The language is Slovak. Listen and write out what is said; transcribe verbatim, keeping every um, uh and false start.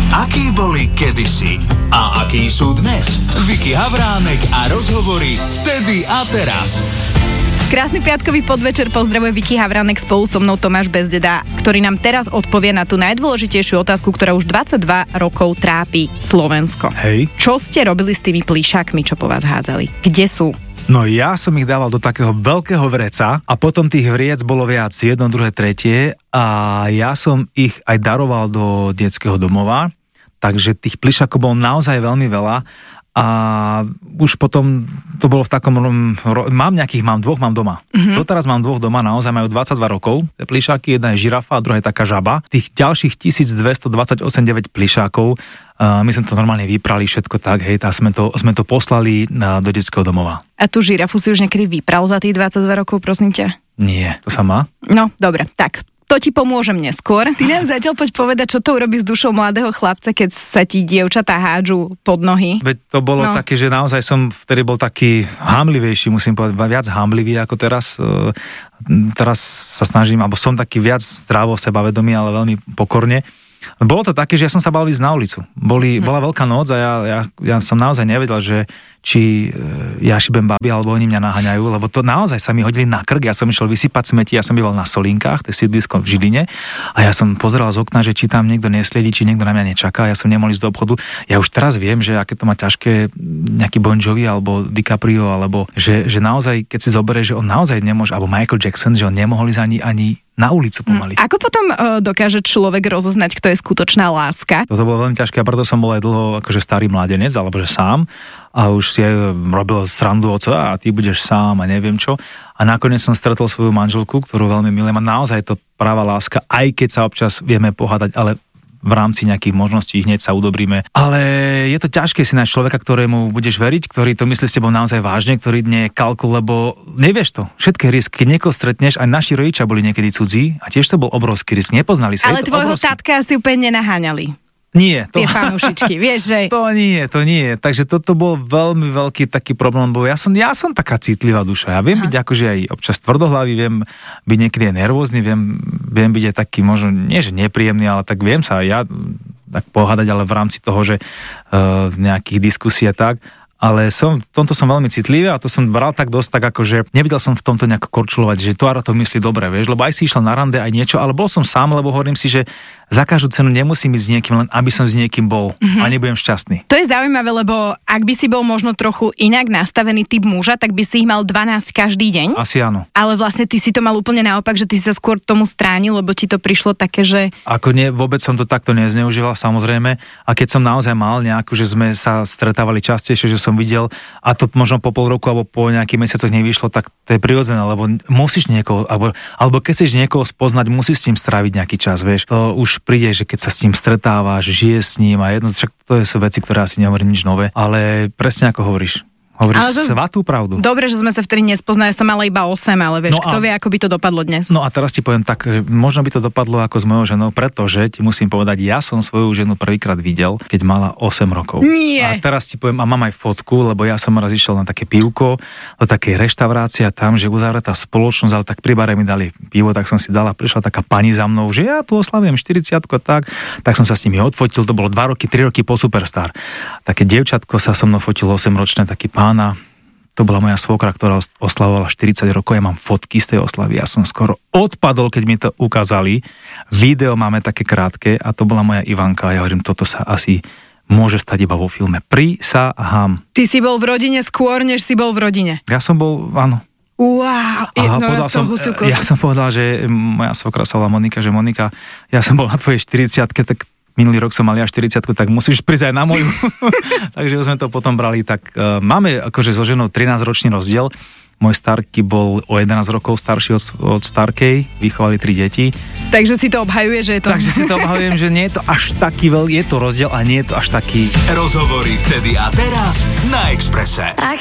Akí boli kedysi a akí sú dnes? Vicky Havránek a rozhovory vtedy a teraz. Krásny piatkový podvečer, pozdravuje Vicky Havránek, spolu so mnou Tomáš Bezdeda, ktorý nám teraz odpovie na tú najdôležitejšiu otázku, ktorá už dvadsaťdva rokov trápi Slovensko. Hej. Čo ste robili s tými plíšakmi, čo po vás hádzali? Kde sú? No ja som ich dával do takého veľkého vreca a potom tých vriec bolo viac, jedno, druhé, tretie a ja som ich aj daroval do detského domova, takže tých plišakov bolo naozaj veľmi veľa. A už potom to bolo v takom, mám nejakých, mám dvoch, mám doma. Mm-hmm. Doteraz mám dvoch doma, naozaj majú dvadsaťdva rokov. Plišáky, jedna je žirafa a druhá je taká žaba. Tých ďalších tisícdvestodvadsaťosem deväť plišákov, uh, my sme to normálne vyprali všetko tak, hej, a sme to, sme to poslali na, do detského domova. A tú žirafu si už niekedy vypral za tých dvadsaťdva rokov, prosím ťa? Nie, to sa má? No, dobre, tak. To ti pomôžem neskôr. Ty nám zatiaľ poď povedať, čo to urobí s dušou mladého chlapca, keď sa ti dievčatá hádžu pod nohy. Veď to bolo no. také, že naozaj som vtedy bol taký hámlivejší, musím povedať, viac hámlivý ako teraz. Teraz sa snažím, alebo som taký viac zdrávo sebavedomý, ale veľmi pokorne. Bolo to také, že ja som sa bal ísť na ulicu. Boli, hm. Bola veľká noc a ja, ja, ja som naozaj nevedel, že či ja šibem babi, alebo oni mňa naháňajú, lebo to naozaj sa mi hodili na krk, ja som išiel vysypať smeti, ja som býval na Solinkách, to je sídlisko v Žiline, a ja som pozeral z okna, že či tam niekto nesledí, či niekto na mňa nečaká, ja som nemohol ísť do obchodu. Ja už teraz viem, že aké to má ťažké nejaký Bon Jovi alebo DiCaprio, alebo že, že naozaj, keď si zoberie, že on naozaj nemôže, alebo Michael Jackson, že on nemohol ísť ani, ani na ulicu pomaly. Ako potom uh, dokáže človek rozoznať, kto je skutočná láska? Toto bolo veľmi ťažké a preto som bol aj dlho akože starý mladenec, alebo že sám, a už si aj robil srandu oco a ty budeš sám a neviem čo. A nakoniec som stretol svoju manželku, ktorú veľmi milujem a naozaj to práva láska, aj keď sa občas vieme pohádať, ale v rámci nejakých možností hneď sa udobríme. Ale je to ťažké si nájsť človeka, ktorému budeš veriť, ktorý to myslí s tebou naozaj vážne, ktorý nie je kalkul, lebo nevieš to. Všetky risk, keď niekoho stretneš, aj naši rodičia boli niekedy cudzí a tiež to bol obrovský risk, nepoznali sa. Ale tvojho tátka asi úplne nenaháňali. Nie. To... Tie fanúšičky, vieš, že... To nie, to nie. Takže toto bol veľmi veľký taký problém, lebo ja som, ja som taká citlivá duša. Ja viem Aha. byť akože aj občas tvrdohlavý, viem byť niekedy aj nervózny, viem, viem byť aj taký možno, nie že nepríjemný, ale tak viem sa aj ja tak pohádať, ale v rámci toho, že uh, nejakých diskusí a tak. Ale som, v tomto som veľmi citlivý a to som bral tak dosť tak akože nevidel som v tomto nejako korčulovať, že to to myslí dobre, vieš, lebo aj si išiel na rande aj niečo, ale bol som sám, lebo hovorím si, že za každú cenu nemusím ísť s niekým, len aby som s niekým bol mm-hmm. a nebudem šťastný. To je zaujímavé, lebo ak by si bol možno trochu inak nastavený typ muža, tak by si ich mal dvanásť každý deň. Asi áno. Ale vlastne ty si to mal úplne naopak, že ty si sa skôr tomu stránil, lebo ti to prišlo také, že... Ako nie, vôbec som to takto nezneužíval, samozrejme. A keď som naozaj mal nejakú, že sme sa stretávali častejšie, že som videl, a to možno po pol roku alebo po nejakých mesiacoch nevyšlo, tak to je prirodzené, lebo musíš niekoho, alebo, alebo keď chceš niekoho spoznať, musíš s tým stráviť nejaký čas, vieš. To už príde, že keď sa s ním stretávaš, žije s ním a jedno, však to sú veci, ktoré asi nehovorím nič nové, ale presne ako hovoríš. Hovoríš zase, svatú pravdu. Dobre, že sme sa vtedy nespoznali, som mala iba osem, ale vieš, no kto a, vie, ako by to dopadlo dnes. No a teraz ti poviem tak, možno by to dopadlo ako s mojou ženou, pretože ti musím povedať, ja som svoju ženu prvýkrát videl, keď mala osem rokov. Nie. A teraz ti poviem, a mám aj fotku, lebo ja som raz išiel na také pivko, do takej reštaurácie, tam, že uzavretá spoločnosť, ale tak pri bare mi dali pivo, tak som si dala, prišla taká pani za mnou, že ja tu oslavujem štyridsiatku a tak, tak som sa s nimi odfotil, to bolo dva roky, tri roky po Superstar. Také dievčatko sa so mnou fotilo osemročné, taký pán. To bola moja svokra, ktorá oslavovala štyridsať rokov, ja mám fotky z tej oslavy, ja som skoro odpadol, keď mi to ukázali. Video máme také krátke a to bola moja Ivanka a ja hovorím, toto sa asi môže stať iba vo filme. Prisahám. Ty si bol v rodine skôr, než si bol v rodine. Ja som bol, áno. Wow, Aha, no, ja, som, ja som povedal, že moja svokra sa volá Monika, že Monika, ja som bol na tvojej štyridsiatke, tak minulý rok som mal ja štyridsiatku, tak musíš prísť aj na moju. Takže sme to potom brali. Tak uh, máme akože so ženou trinásťročný rozdiel. Môj starky bol o jedenásť rokov starší od, od starkej, vychovali tri deti. Takže si to obhajuje, že je to... Takže si to obhajujem, že nie je to až taký veľký, je to rozdiel a nie je to až taký... Rozhovory vtedy a teraz na Expresse.